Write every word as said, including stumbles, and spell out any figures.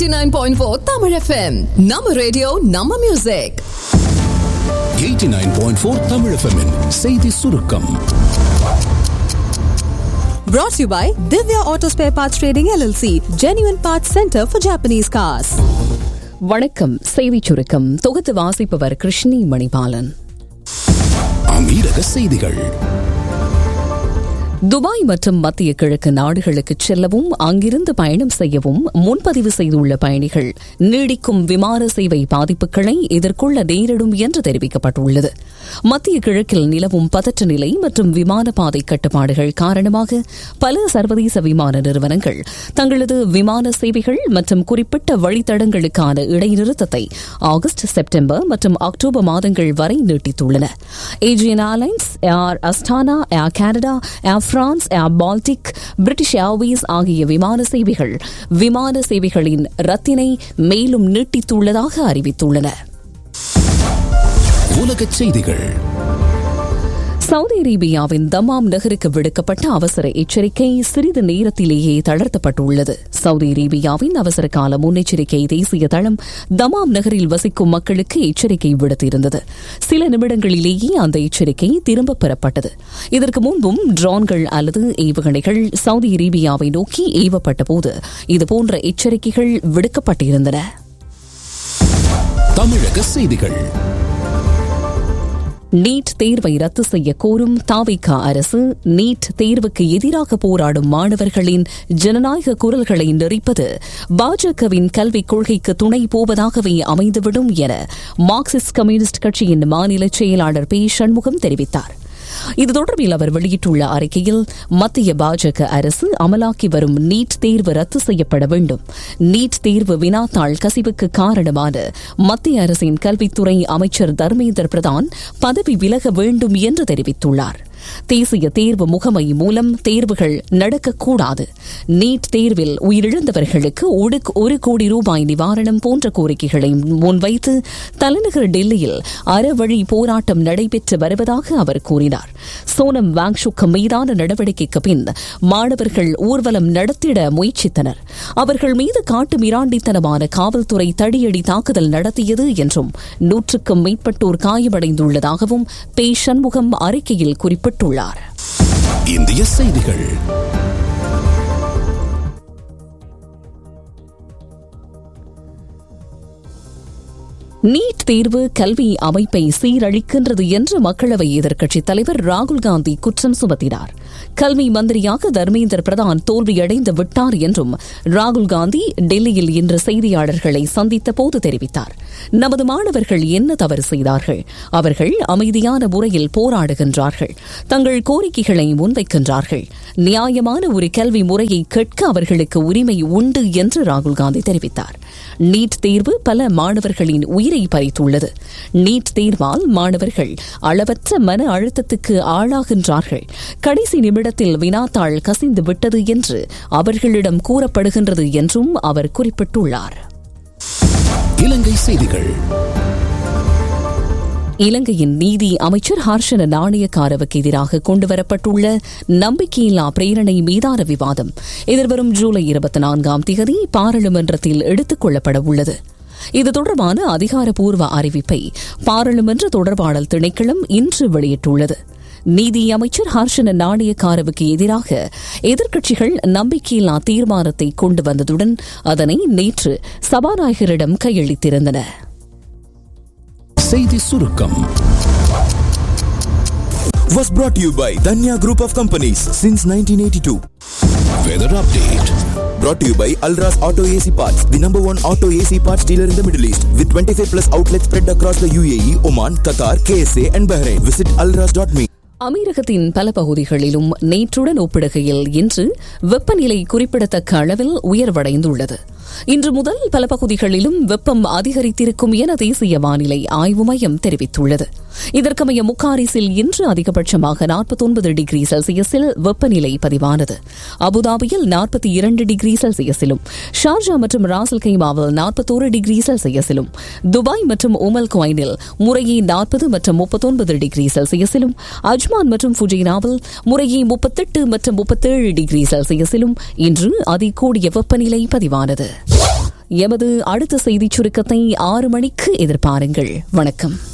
eighty-nine point four Tamil F M. நம்ம radio நம்ம music. eighty-nine point four Tamil F M -இன் செய்தி சுருக்கம். Brought to you by Divya Auto Spare Parts Trading L L C, Genuine Parts Center for Japanese Cars. வணக்கம். செய்தி சுருக்கம் தொகுத்து வாசிப்பவர் கிருஷ்ணி மணிபாலன். அமீரக செய்திகள். துபாய் மற்றும் மத்திய கிழக்கு நாடுகளுக்கு செல்லவும் அங்கிருந்து பயணம் செய்யவும் முன்பதிவு செய்துள்ள பயணிகள் நீடிக்கும் விமான சேவை பாதிப்புகளை எதிர்கொள்ள நேரிடும் என்று தெரிவிக்கப்பட்டுள்ளது. மத்திய கிழக்கில் நிலவும் பதற்ற நிலை மற்றும் விமான பாதை கட்டுப்பாடுகள் காரணமாக பல சர்வதேச விமான நிறுவனங்கள் தங்களது விமான சேவைகள் மற்றும் குறிப்பிட்ட வழித்தடங்களுக்கான இடைநிறுத்தத்தை ஆகஸ்ட், செப்டம்பர் மற்றும் அக்டோபர் மாதங்கள் வரை நீட்டித்துள்ளன. ஏஜியன் ஏர்லைன்ஸ், ஏர் அஸ்டானா, ஏர் கனடா, ஏர் பிரான்ஸ், ஏர் பால்டிக், பிரிட்டிஷ் ஏர்வேஸ் ஆகிய விமான சேவைகள் விமான சேவைகளின் ரத்தினை மேலும் நீட்டித்துள்ளதாக அறிவித்துள்ளன. உலகச் செய்திகள். சவுதி அரேபியாவின் தமாம் நகருக்கு விடுக்கப்பட்ட அவசர எச்சரிக்கை சிறிது நேரத்திலேயே தளர்த்தப்பட்டுள்ளது. சவுதி அரேபியாவின் அவசர கால முன்னெச்சரிக்கை தேசிய தளம் தமாம் நகரில் வசிக்கும் மக்களுக்கு எச்சரிக்கை விடுத்திருந்தது. சில நிமிடங்களிலேயே அந்த எச்சரிக்கை திரும்பப் பெறப்பட்டது. இதற்கு முன்பும் ட்ரோன்கள் அல்லது ஏவுகணைகள் சவுதி அரேபியாவை நோக்கி ஏவப்பட்ட போது இதுபோன்ற எச்சரிக்கைகள் விடுக்கப்பட்டிருந்தன. தமிழக செய்திகள். நீட் தேர்வை ரத்து செய்ய கோரும் தாவேகா அரசு நீட் தேர்வுக்கு எதிராக போராடும் மாணவர்களின் ஜனநாயக குரல்களை நெறிப்பது பாஜகவின் கல்விக் கொள்கைக்கு துணை போவதாகவே அமைந்துவிடும் என மார்க்சிஸ்ட் கம்யூனிஸ்ட் கட்சியின் மாநில செயலாளர் பி சண்முகம் தெரிவித்தார். இது தொடர்பில் அவர் வெளியிட்டுள்ள அறிக்கையில் மத்திய பாஜக அரசு அமலாக்கி வரும் நீட் தேர்வு ரத்து செய்யப்பட வேண்டும், நீட் தேர்வு வினாத்தாள் கசிவுக்கு காரணமான மத்திய அரசின் கல்வித்துறை அமைச்சர் தர்மேந்திர பிரதான் பதவி விலக வேண்டும் என்று தெரிவித்துள்ளார். தேசிய தேர்வு முகமை மூலம் தேர்வுகள் நடக்கக்கூடாது, நீட் தேர்வில் உயிரிழந்தவர்களுக்கு ஒரு கோடி ரூபாய் நிவாரணம் போன்ற கோரிக்கைகளை முன்வைத்து தலைநகர் டெல்லியில் அறவழி போராட்டம் நடைபெற்று வருவதாக அவர் கூறினார். சோனம் வாங்சுக் மீதான நடவடிக்கைக்கு பின் மாணவர்கள் ஊர்வலம் நடத்திட முயற்சித்தனர். அவர்கள் மீது காட்டு மிராண்டித்தனமான காவல்துறை தடியடி தாக்குதல் நடத்தியது என்றும் நூற்றுக்கும் மேற்பட்டோர் காயமடைந்துள்ளதாகவும் பே சண்முகம் அறிக்கையில் குறிப்பிட்டார். இந்திய செய்திகள். நீட் தேர்வு கல்வி அமைப்பை சீரழிக்கின்றது என்று மக்களவை எதிர்க்கட்சித் தலைவர் ராகுல் காந்தி குற்றம் சுமத்தினார். கல்வி மந்திரியாக தர்மேந்திர பிரதான் தோல்வியடைந்து விட்டார் என்றும் ராகுல் காந்தி டெல்லியில் இன்று செய்தியாளர்களை சந்தித்த போது தெரிவித்தார். நமது மாணவர்கள் என்ன தவறு செய்தார்கள்? அவர்கள் அமைதியான முறையில் போராடுகின்றார்கள், தங்கள் கோரிக்கைகளை முன்வைக்கின்றார்கள். நியாயமான ஒரு கல்வி முறையை கேட்க அவர்களுக்கு உரிமை உண்டு என்று ராகுல் காந்தி தெரிவித்தார். நீட் தேர்வு பல மாணவர்களின் உயிரை பறித்துள்ளது. நீட் தேர்வால் மாணவர்கள் அளவற்ற மன அழுத்தத்துக்கு ஆளாகின்றார்கள். கடைசி நிமிடத்தில் வினாத்தாள் கசிந்து விட்டது என்று அவர்களிடம் கூறப்படுகின்றது என்றும் அவர் குறிப்பிட்டுள்ளார். இலங்கை செய்திகள். இலங்கையின் நீதி அமைச்சர் ஹர்ஷன நாணயக்காரவுக்கு எதிராக கொண்டுவரப்பட்டுள்ள நம்பிக்கையில்லா பிரேரணை மீதான விவாதம் எதிர்வரும் ஜூலை இருபத்தி நான்காம் தேதி பாராளுமன்றத்தில் எடுத்துக் கொள்ளப்பட உள்ளது. இது தொடர்பான அதிகாரப்பூர்வ அறிவிப்பை பாராளுமன்ற தொடர்பாடல் திணைக்களம் இன்று வெளியிட்டுள்ளது. நீதி அமைச்சர் ஹர்ஷன நாணயக்காரவுக்கு எதிராக எதிர்க்கட்சிகள் நம்பிக்கையில்லா தீர்மானத்தை கொண்டு வந்ததுடன் அதனை நேற்று சபாநாயகரிடம் கையளித்திருந்தன. செய்தி சுருக்கம் was brought to you by Danya Group of Companies since nineteen eighty-two. Weather update brought to you by Alras Auto A C Parts, the number one auto A C parts dealer in the Middle East, with twenty-five plus outlets spread across the U A E, Oman, Qatar, K S A and Bahrain. Visit alras dot me. அமீரகத்தின் பல பகுதிகளிலும் நேற்றுடன் ஒப்பிடுகையில் இன்று வெப்பநிலை குறிப்பிடத்தக்க அளவில் உயர்வடைந்துள்ளது. இன்று முதல் பல பகுதிகளிலும் வெப்பம் அதிகரித்திருக்கும் என தேசிய வானிலை ஆய்வு மையம் தெரிவித்துள்ளது. இதற்கமைய முக்காரிஸில் இன்று அதிகபட்சமாக நாற்பத்தி ஒன்பது டிகிரி செல்சியஸில் வெப்பநிலை பதிவானது. அபுதாபியில் நாற்பத்தி இரண்டு டிகிரி செல்சியஸிலும், ஷார்ஜா மற்றும் ராசல் கைமாவில் நாற்பத்தோரு டிகிரி செல்சியஸிலும், துபாய் மற்றும் உமல் குவைனில் முறையே நாற்பது மற்றும் முப்பத்தொன்பது டிகிரி செல்சியஸிலும், அஜ்மான் மற்றும் ஃபுஜைனாவில் முறையே முப்பத்தெட்டு மற்றும் முப்பத்தேழு டிகிரி செல்சியஸிலும் இன்று அதிகூடிய வெப்பநிலை பதிவானது. எமது அடுத்த செய்திச் சுருக்கத்தை ஆறு மணிக்கு எதிர்பாருங்கள். வணக்கம்.